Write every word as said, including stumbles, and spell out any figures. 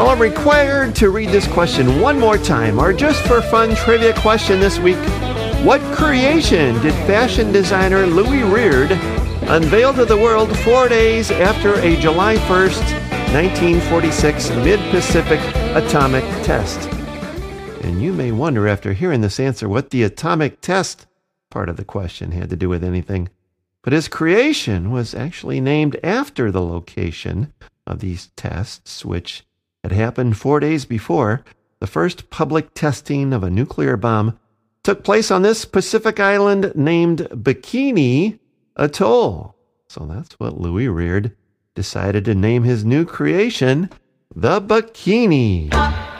Well, I'm required to read this question one more time, our just for fun trivia question this week. What creation did fashion designer Louis Reard unveil to the world four days after a July first, nineteen forty-six Mid-Pacific atomic test? And you may wonder after hearing this answer what the atomic test part of the question had to do with anything. But his creation was actually named after the location of these tests, which had happened four days before. The first public testing of a nuclear bomb took place on this Pacific island named Bikini Atoll. So that's what Louis Reard decided to name his new creation, the Bikini.